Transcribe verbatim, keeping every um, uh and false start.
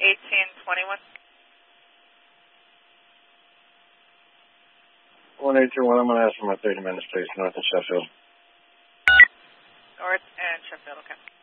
eighteen twenty-one. one eight two one, I'm going to ask for my thirty minutes, please, north of Sheffield. North and Sheffield, okay.